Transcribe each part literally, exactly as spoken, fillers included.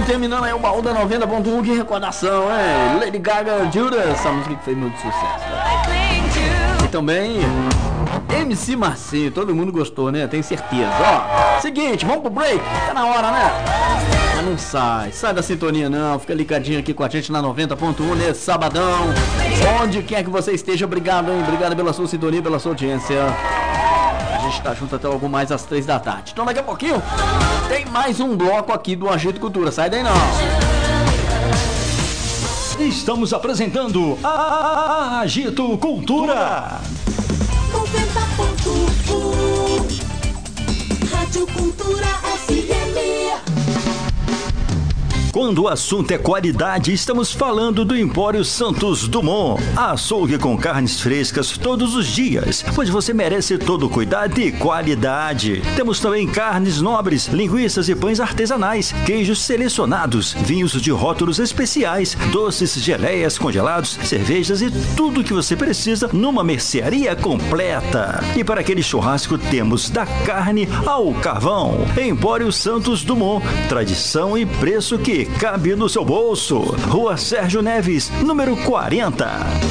terminando aí o baú da noventa ponto um, que recordação, hein? Lady Gaga, Judas, essa música que fez muito sucesso, né? E também M C Marcinho, todo mundo gostou, né? Tenho certeza. Ó, seguinte, vamos pro break, tá na hora, né? Mas não sai, sai da sintonia não, fica ligadinho aqui com a gente na noventa ponto um nesse sabadão. Onde quer que você esteja, obrigado, hein? Obrigado pela sua sintonia, pela sua audiência. A gente tá junto até logo mais às três da tarde. Então daqui a pouquinho tem mais um bloco aqui do Agito Cultura. Sai daí não. Estamos apresentando a Agito Cultura. noventa ponto um Rádio Cultura F M. Quando o assunto é qualidade, estamos falando do Empório Santos Dumont. Açougue com carnes frescas todos os dias, pois você merece todo cuidado e qualidade. Temos também carnes nobres, linguiças e pães artesanais, queijos selecionados, vinhos de rótulos especiais, doces, geleias, congelados, cervejas e tudo o que você precisa numa mercearia completa. E para aquele churrasco temos da carne ao carvão. Empório Santos Dumont, tradição e preço que cabe no seu bolso. Rua Sérgio Neves, número quarenta.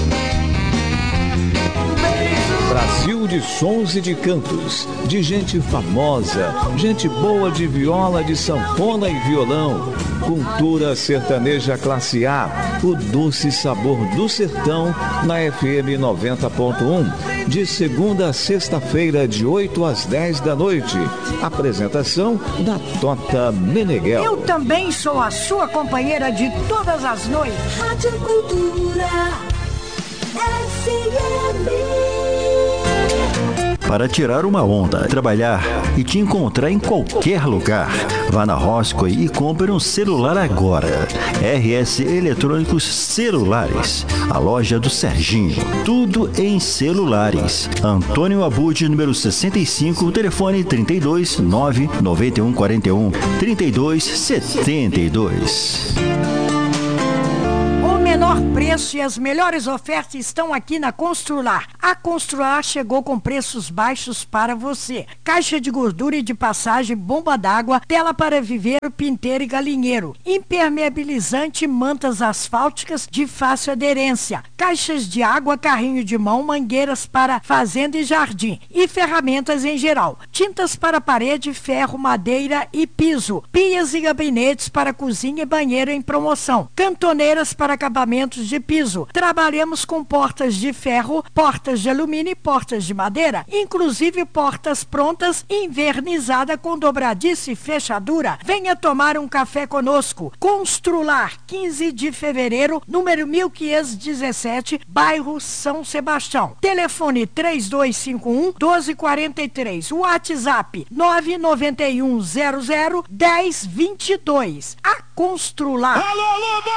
Brasil de sons e de cantos, de gente famosa, gente boa de viola, de sanfona e violão. Cultura sertaneja classe A, o doce sabor do sertão, na F M noventa ponto um, de segunda a sexta-feira, de oito às dez da noite. Apresentação da Tota Meneghel. Eu também sou a sua companheira de todas as noites. Rádio Cultura F M. Para tirar uma onda, trabalhar e te encontrar em qualquer lugar, vá na Roscoe e compre um celular agora. R S Eletrônicos Celulares, a loja do Serginho. Tudo em celulares. Antônio Abud, número sessenta e cinco, telefone trinta e dois, nove noventa e um quarenta e um, trinta e dois, setenta e dois. O menor preço e as melhores ofertas estão aqui na Constrular. A Constrular chegou com preços baixos para você. Caixa de gordura e de passagem, bomba d'água, tela para viveiro, pinteiro e galinheiro, impermeabilizante, mantas asfálticas de fácil aderência, caixas de água, carrinho de mão, mangueiras para fazenda e jardim e ferramentas em geral, tintas para parede, ferro, madeira e piso, pias e gabinetes para cozinha e banheiro em promoção, cantoneiras para acabamentos de piso. Trabalhamos com portas de ferro, portas de alumínio e portas de madeira, inclusive portas prontas, invernizada com dobradiça e fechadura. Venha tomar um café conosco. Constrular, quinze de fevereiro, número mil quinhentos e dezessete, bairro São Sebastião. Telefone três dois cinco um, doze quarenta e três. WhatsApp nove nove um zero zero, dez vinte e dois. A Constrular. Alô, alô,